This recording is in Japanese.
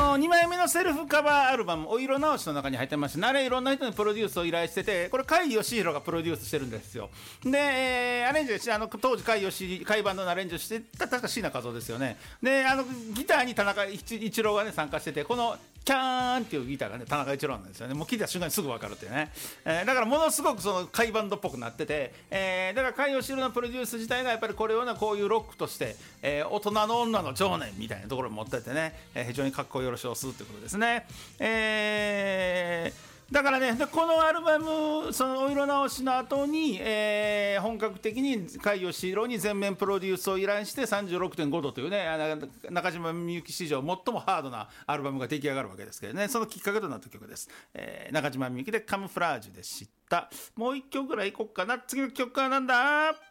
2枚目のセルフカバーアルバムお色直しの中に入ってまして、あれいろんな人にプロデュースを依頼してて、これ甲斐義弘がプロデュースしてるんですよ。で、アレンジ当時甲斐バンドのアレンジをしてた確か椎名一夫ですよね。でギターに田中一郎がね参加してて、このキャーンっていうギターがね田中一郎なんですよね。もう聴いた瞬間にすぐ分かるっていうね、だからものすごくその甲斐バンドっぽくなってて、だから甲斐義弘のプロデュース自体がやっぱりこれをねこういうロックとして、大人の女の情念みたいなところを持っててね、非常にかっこよろしをするってことですね。だからね、でこのアルバムそのお色直しの後に、本格的に甲斐義弘に全面プロデュースを依頼して 36.5 度というね中島みゆき史上最もハードなアルバムが出来上がるわけですけどね、そのきっかけとなった曲です。中島みゆきでカムフラージュでした。もう一曲ぐらいいこっかな。次の曲はなんだ。